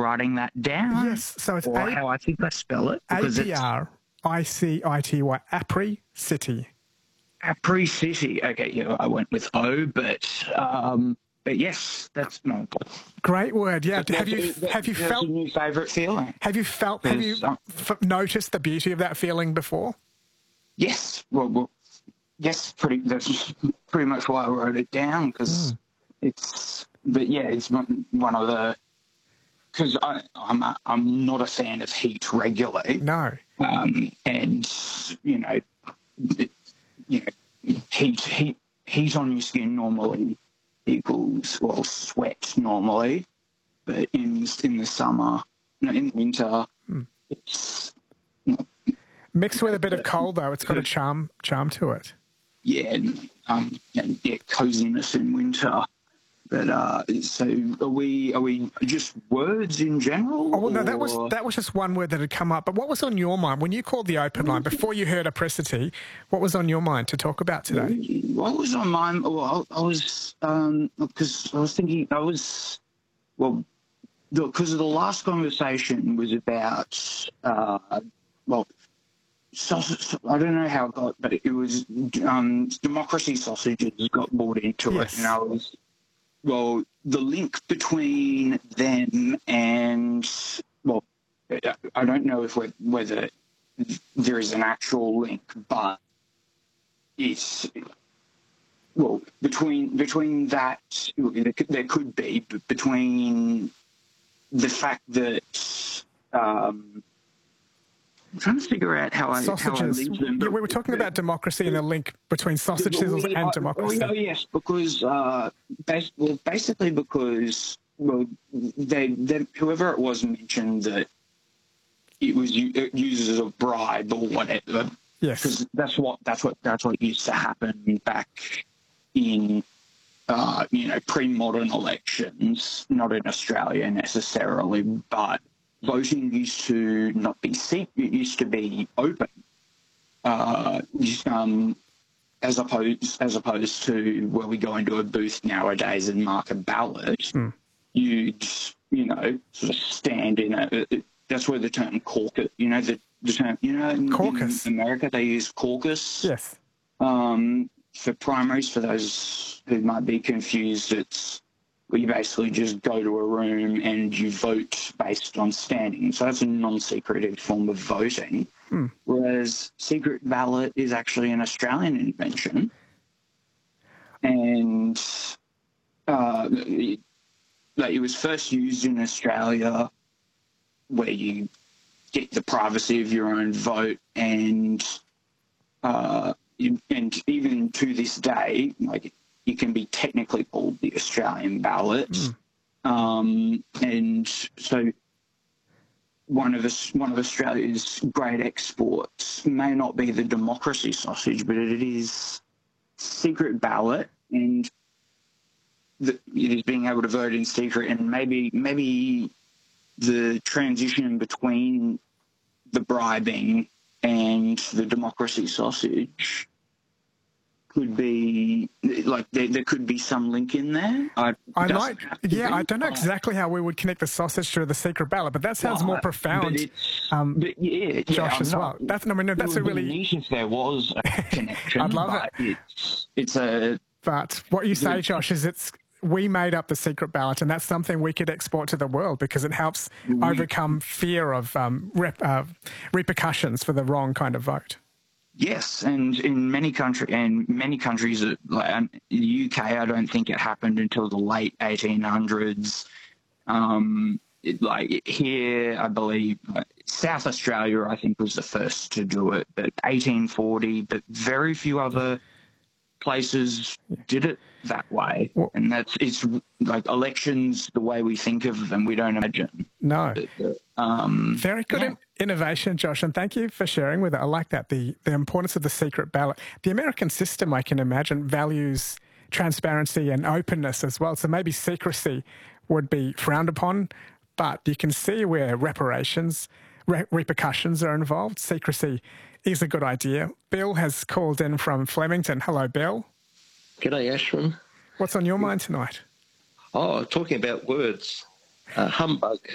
writing that down. Yes, so it's or how I think I spell it. Because APRICITY, Apricity. Apricity. Okay, yeah, I went with O, but yes, that's no. Great word. Yeah. Have you That's felt a new favourite feeling? Have you noticed the beauty of that feeling before? Yes. Well, yes. That's pretty much why I wrote it down, because it's. But yeah, it's one of the. Because I'm not a fan of heat regularly. No. And heat on your skin normally equals sweat normally, but in the summer, in winter, it's mixed with a bit of cold though. It's got a charm to it. Yeah, and coziness in winter. But so are we just words in general? Oh well, no, that was just one word that had come up. But what was on your mind when you called the open line before you heard apricity? What was on your mind to talk about today? What was on mine? Well, I was because I was thinking because the last conversation was about sausage. I don't know how it got, but it was democracy sausages got brought into yes. it, and I was. Well, the link between them and, I don't know whether there is an actual link, but it's, between that, there could be, but between the fact that, I'm trying to figure out how I leave them. Yeah, we were talking about democracy and the link between sausage sizzles and democracy. Oh, yes, because basically because whoever it was mentioned that it uses as a bribe or whatever. Yes, because that's what used to happen back in pre-modern elections, not in Australia necessarily, but. Voting used to not be secret; it used to be open, as opposed to where we go into a booth nowadays and mark a ballot. You'd sort of stand in a. That's where the term caucus. The term. Caucus. In America, they use caucus. Yes. For primaries, for those who might be confused, it's. Where you basically just go to a room and you vote based on standing. So that's a non-secretive form of voting. Whereas secret ballot is actually an Australian invention. And it was first used in Australia where you get the privacy of your own vote and even to this day, it can be technically called the Australian ballot. And so one of Australia's great exports may not be the democracy sausage, but it is secret ballot, and it is being able to vote in secret, and maybe the transition between the bribing and the democracy sausage could be there could be some link in there. I don't know exactly how we would connect the sausage to the secret ballot, but that sounds more profound. Josh, as well. That's a really neat if there was a connection. I'd love it. But what you say, Josh, is we made up the secret ballot, and that's something we could export to the world because it helps overcome fear of repercussions for the wrong kind of vote. Yes, and in many countries, like the UK, I don't think it happened until the late 1800s. Here, I believe, South Australia, I think, was the first to do it, but 1840. But very few other places did it that way, and it's like elections the way we think of them. We don't imagine. No. Very good innovation, Josh, and thank you for sharing with it. I like that, the importance of the secret ballot. The American system, I can imagine, values transparency and openness as well, so maybe secrecy would be frowned upon, but you can see where repercussions are involved. Secrecy is a good idea. Bill has called in from Flemington. Hello, Bill. G'day, Ashwin. What's on your mind tonight? Oh, talking about words. Humbug.